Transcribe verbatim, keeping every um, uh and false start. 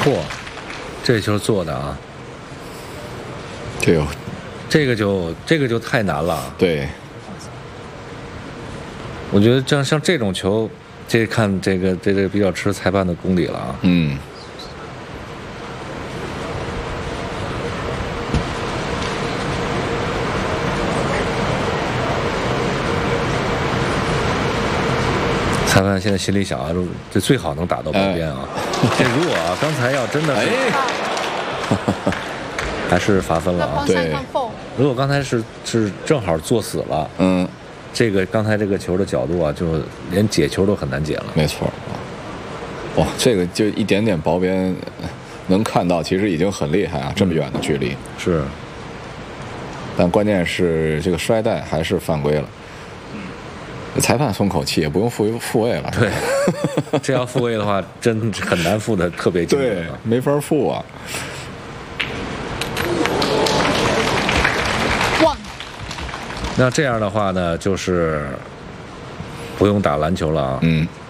嚯，这球做的啊， 这个这个就这个就太难了。 对， 我觉得像像这种球，这看这个这个比较吃裁判的功底了啊。 嗯。 裁判现在心里想啊，这最好能打到包边啊。哎、这如果啊，刚才要真的是， 哎、 还是罚分了啊。 对， 如果刚才是是正好坐死了， 嗯， 这个刚才这个球的角度啊，就连解球都很难解了。 没错啊，哇，这个就一点点包边能看到，其实已经很厉害啊，这么远的距离、嗯、 是。 但关键是这个摔带还是犯规了。裁判松口气，也不用复复位了。 对，这要复位的话，真很难复的特别精准。 对，没法复啊。 那这样的话呢，就是不用打篮球了啊。 嗯。